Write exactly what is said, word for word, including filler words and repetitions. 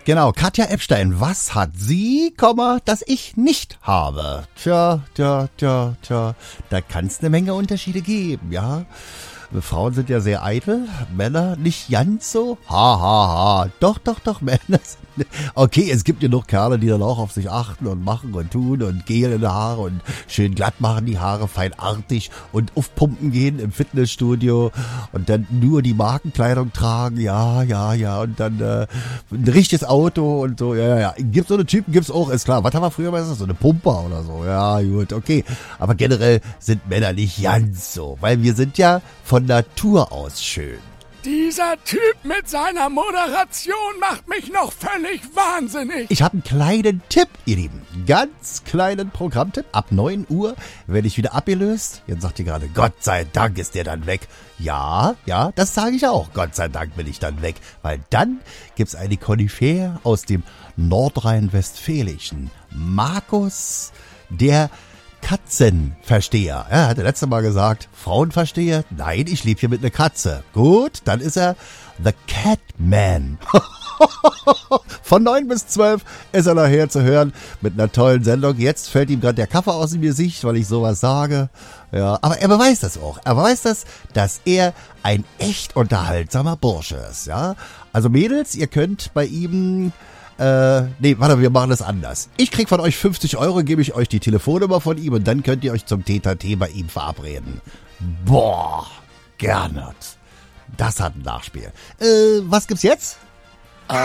Genau, Katja Epstein, was hat sie, Komma, das ich nicht habe? Tja, tja, tja, tja, da kann es eine Menge Unterschiede geben, ja. Frauen sind ja sehr eitel, Männer nicht ganz so. Ha, ha, ha. Doch, doch, doch, Männer sind... Okay, es gibt genug Kerle, die dann auch auf sich achten und machen und tun und Gel in die Haare und schön glatt machen die Haare, feinartig und aufpumpen gehen im Fitnessstudio und dann nur die Markenkleidung tragen, ja, ja, ja, und dann äh, ein richtiges Auto und so, ja, ja, ja. Gibt so eine Typen, gibt's auch, ist klar. Was haben wir früher mal gesagt? So eine Pumper oder so, ja, gut, okay. Aber generell sind Männer nicht ganz so, weil wir sind ja von Natur aus schön. Dieser Typ mit seiner Moderation macht mich noch völlig wahnsinnig. Ich habe einen kleinen Tipp, ihr Lieben. Ganz kleinen Programmtipp. Ab neun Uhr werde ich wieder abgelöst. Jetzt sagt ihr gerade, Gott sei Dank ist der dann weg. Ja, ja, das sage ich auch. Gott sei Dank bin ich dann weg. Weil dann gibt's eine Koryphäe aus dem Nordrhein-Westfälischen. Markus, der Katzenversteher. Er hatte letztes Mal gesagt, Frauenversteher? Nein, ich lebe hier mit einer Katze. Gut, dann ist er The Catman. Von neun bis zwölf ist er nachher zu hören mit einer tollen Sendung. Jetzt fällt ihm gerade der Kaffee aus dem Gesicht, weil ich sowas sage. Ja, aber er beweist das auch. Er beweist das, dass er ein echt unterhaltsamer Bursche ist. Ja, also Mädels, ihr könnt bei ihm... Äh, nee, warte, wir machen das anders. Ich krieg von euch fünfzig Euro, gebe ich euch die Telefonnummer von ihm und dann könnt ihr euch zum Tete-a-Tete bei ihm verabreden. Boah, gerne. Das hat ein Nachspiel. Äh, was gibt's jetzt?